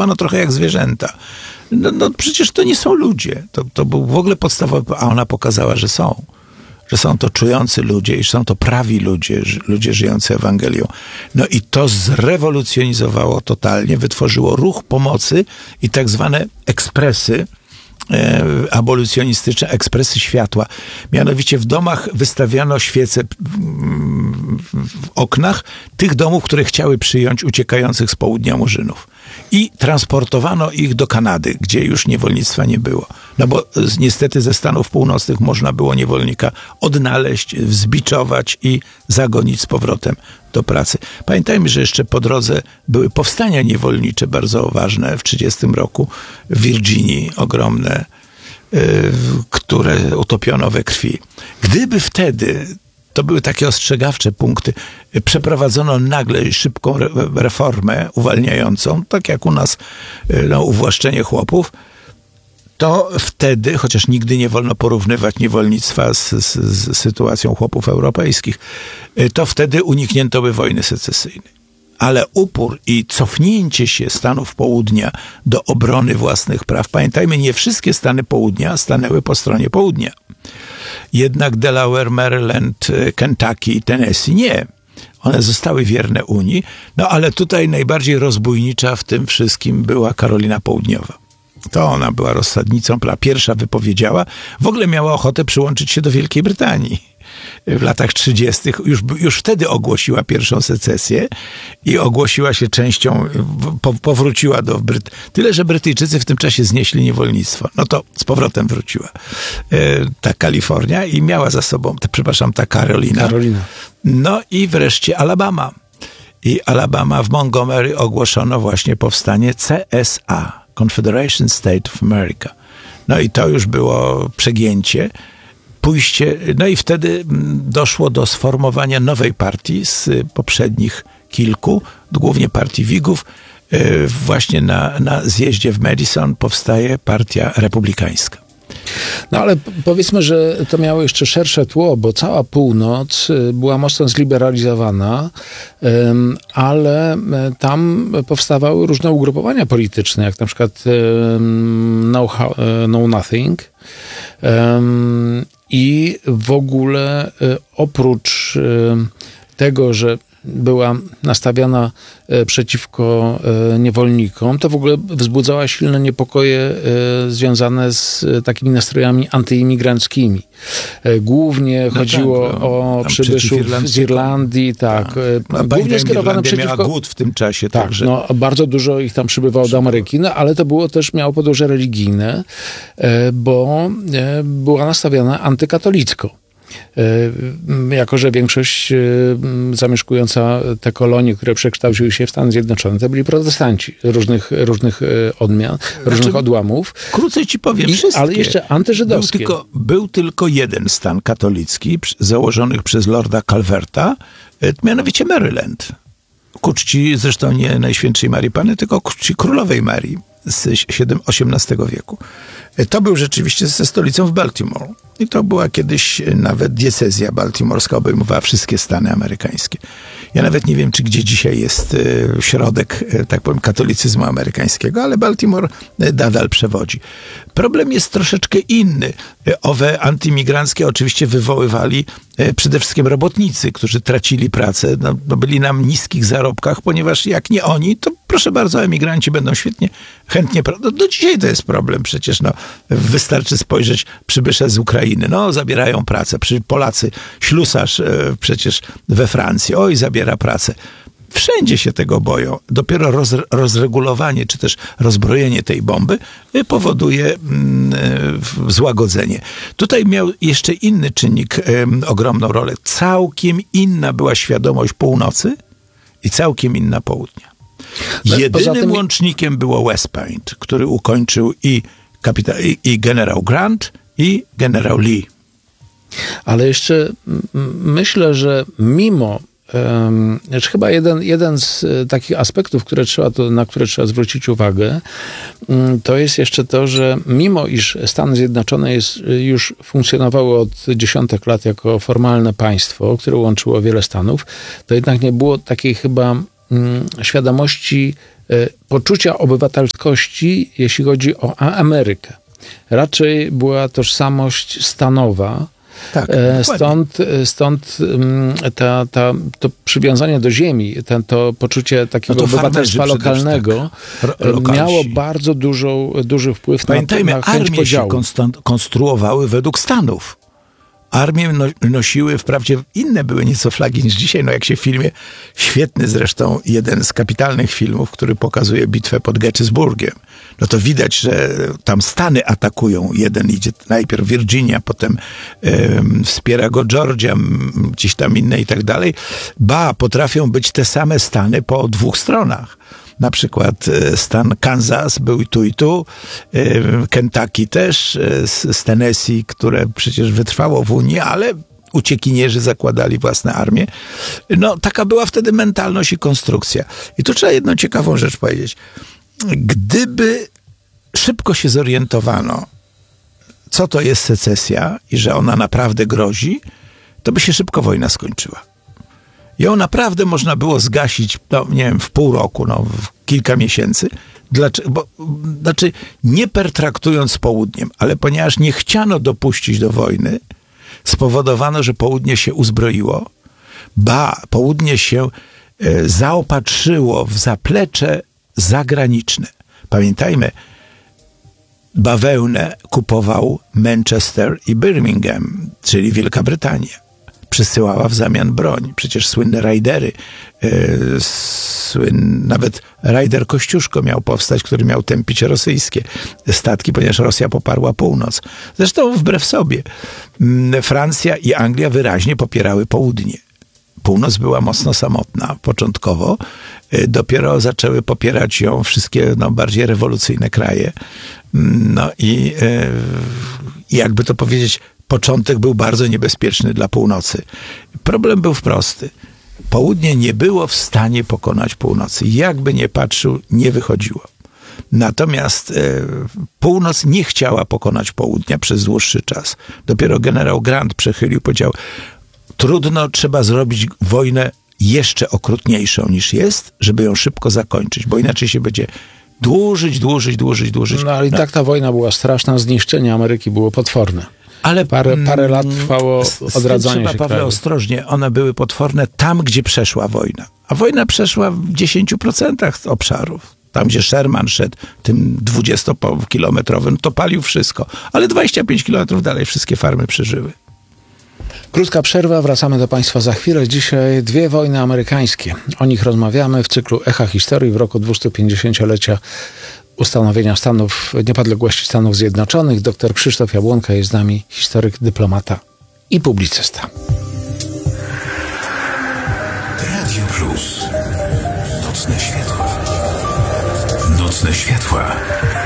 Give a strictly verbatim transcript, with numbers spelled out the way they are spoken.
traktowano trochę jak zwierzęta. No, no przecież to nie są ludzie. To, to był w ogóle podstawowy, a ona pokazała, że są. Że są to czujący ludzie i że są to prawi ludzie, ludzie żyjący Ewangelią. No i to zrewolucjonizowało totalnie, wytworzyło ruch pomocy i tak zwane ekspresy, e, abolucjonistyczne, ekspresy światła. Mianowicie w domach wystawiano świece w oknach tych domów, które chciały przyjąć uciekających z południa Murzynów. I transportowano ich do Kanady, gdzie już niewolnictwa nie było. No bo niestety ze Stanów Północnych można było niewolnika odnaleźć, wzbiczować i zagonić z powrotem do pracy. Pamiętajmy, że jeszcze po drodze były powstania niewolnicze bardzo ważne w trzydziestym roku w Virginii, ogromne, yy, które utopiono we krwi. Gdyby wtedy, to były takie ostrzegawcze punkty, przeprowadzono nagle szybką reformę uwalniającą, tak jak u nas no, uwłaszczenie chłopów, to wtedy, chociaż nigdy nie wolno porównywać niewolnictwa z, z, z sytuacją chłopów europejskich, to wtedy uniknięto by wojny secesyjnej. Ale upór i cofnięcie się Stanów Południa do obrony własnych praw, pamiętajmy, nie wszystkie Stany Południa stanęły po stronie południa. Jednak Delaware, Maryland, Kentucky i Tennessee nie. One zostały wierne Unii, no ale tutaj najbardziej rozbójnicza w tym wszystkim była Karolina Południowa. To ona była rozsadnicą, pierwsza wypowiedziała, w ogóle miała ochotę przyłączyć się do Wielkiej Brytanii. W latach trzydziestych już, już wtedy ogłosiła pierwszą secesję i ogłosiła się częścią, po, powróciła do Bryt... Tyle, że Brytyjczycy w tym czasie znieśli niewolnictwo. No to z powrotem wróciła e, ta Kalifornia i miała za sobą, te, przepraszam, ta Karolina. Karolina. No i wreszcie Alabama. I Alabama w Montgomery ogłoszono właśnie powstanie C S A, Confederation State of America. No i to już było przegięcie. Pójście, no i wtedy doszło do sformowania nowej partii z poprzednich kilku, głównie partii Whigów. Właśnie na, na zjeździe w Madison powstaje partia republikańska. No ale powiedzmy, że to miało jeszcze szersze tło, bo cała północ była mocno zliberalizowana, ale tam powstawały różne ugrupowania polityczne, jak na przykład No, no Nothing. I w ogóle oprócz tego, że była nastawiana przeciwko niewolnikom, to w ogóle wzbudzała silne niepokoje związane z takimi nastrojami antyimigranckimi. Głównie no chodziło tak, no, o przybyszów z Irlandii, tak. tak. No, głównie skierowane przeciwko... miała głód w tym czasie. Tak, także... no, bardzo dużo ich tam przybywało do Ameryki, no, ale to było też, miało podłoże religijne, bo była nastawiona antykatolicko. Jako że większość zamieszkująca te kolonie, które przekształciły się w Stany Zjednoczone, to byli protestanci różnych, różnych odmian, różnych znaczy, odłamów. Krócej ci powiem, I, wszystkie. Ale jeszcze antyżydowskie. Był tylko, był tylko jeden stan katolicki, założony przez Lorda Calverta, mianowicie Maryland. Ku czci zresztą nie Najświętszej Marii Panny, tylko ku czci Królowej Marii z osiemnastego wieku. To był rzeczywiście ze stolicą w Baltimore. I to była kiedyś nawet diecezja baltimorska, obejmowała wszystkie Stany amerykańskie. Ja nawet nie wiem, czy gdzie dzisiaj jest środek, tak powiem, katolicyzmu amerykańskiego, ale Baltimore nadal przewodzi. Problem jest troszeczkę inny. Owe antyimigranckie oczywiście wywoływali przede wszystkim robotnicy, którzy tracili pracę, no, no byli na niskich zarobkach, ponieważ jak nie oni, to proszę bardzo, emigranci będą świetnie, chętnie... No, do dzisiaj to jest problem przecież. No, wystarczy spojrzeć przybysze z Ukrainy. No, zabierają pracę. Polacy, ślusarz e, przecież we Francji. Oj, zabiera pracę. Wszędzie się tego boją. Dopiero roz, rozregulowanie, czy też rozbrojenie tej bomby powoduje mm, złagodzenie. Tutaj miał jeszcze inny czynnik e, ogromną rolę. Całkiem inna była świadomość północy i całkiem inna południa. Jedynym tym... łącznikiem było West Point, który ukończył i, kapita- i, i generał Grant, i generał Lee. Ale jeszcze myślę, że mimo Um, znaczy chyba jeden, jeden z takich aspektów, które trzeba, to, na które trzeba zwrócić uwagę, um, to jest jeszcze to, że mimo iż Stany Zjednoczone jest, już funkcjonowały od dziesiątek lat jako formalne państwo, które łączyło wiele stanów, to jednak nie było takiej chyba mm, świadomości, y, poczucia obywatelskości, jeśli chodzi o Amerykę. Raczej była tożsamość stanowa. Tak, e, stąd stąd um, ta, ta, to przywiązanie do ziemi, ten, to poczucie takiego no to obywatelstwa lokalnego tak, miało bardzo dużą, duży wpływ Pamiętajmy, na, na chęć armie podziału. się konstan- konstruowały według stanów. Armie no, nosiły, wprawdzie inne były nieco flagi niż dzisiaj, no jak się w filmie, świetny zresztą, jeden z kapitalnych filmów, który pokazuje bitwę pod Gettysburgiem, no to widać, że tam Stany atakują. Jeden idzie najpierw Virginia, potem um, wspiera go Georgia, m, gdzieś tam inne i tak dalej. Ba, potrafią być te same Stany po dwóch stronach. Na przykład stan Kansas był tu i tu, Kentucky też, z Tennessee, które przecież wytrwało w Unii, ale uciekinierzy zakładali własne armie. No, taka była wtedy mentalność i konstrukcja. I tu trzeba jedną ciekawą rzecz powiedzieć. Gdyby szybko się zorientowano, co to jest secesja i że ona naprawdę grozi, to by się szybko wojna skończyła. Ją naprawdę można było zgasić, no nie wiem, w pół roku, no, w kilka miesięcy. Dlaczego? Bo, znaczy, nie pertraktując z południem, ale ponieważ nie chciano dopuścić do wojny, spowodowano, że południe się uzbroiło. Ba, południe się e, zaopatrzyło w zaplecze zagraniczne. Pamiętajmy, bawełnę kupował Manchester i Birmingham, czyli Wielka Brytania. Przysyłała w zamian broń. Przecież słynne rajdery, yy, słyn, nawet rajder Kościuszko miał powstać, który miał tępić rosyjskie statki, ponieważ Rosja poparła północ. Zresztą wbrew sobie yy, Francja i Anglia wyraźnie popierały południe. Północ była mocno samotna początkowo. Yy, dopiero zaczęły popierać ją wszystkie no, bardziej rewolucyjne kraje. Yy, no i yy, jakby to powiedzieć, początek był bardzo niebezpieczny dla północy. Problem był prosty. Południe nie było w stanie pokonać północy. Jakby nie patrzył, nie wychodziło. Natomiast e, północ nie chciała pokonać południa przez dłuższy czas. Dopiero generał Grant przechylił, powiedział, trudno, trzeba zrobić wojnę jeszcze okrutniejszą niż jest, żeby ją szybko zakończyć, bo inaczej się będzie dłużyć, dłużyć, dłużyć, dłużyć. No ale i no. tak ta wojna była straszna, zniszczenie Ameryki było potworne. Ale parę, parę lat trwało odradzanie trzeba, się Paweł, kraju. ostrożnie. One były potworne tam, gdzie przeszła wojna. A wojna przeszła w dziesięciu procentach obszarów. Tam, gdzie Sherman szedł tym dwudziestokilometrowym, to palił wszystko. Ale dwadzieścia pięć kilometrów dalej wszystkie farmy przeżyły. Krótka przerwa, wracamy do Państwa za chwilę. Dzisiaj dwie wojny amerykańskie. O nich rozmawiamy w cyklu Echa Historii w roku dwustupięćdziesięciolecia ustanowienia Stanów, niepodległości Stanów Zjednoczonych. Doktor Krzysztof Jabłonka jest z nami, historyk, dyplomata i publicysta. Radio Plus. Nocne światła. Nocne światła.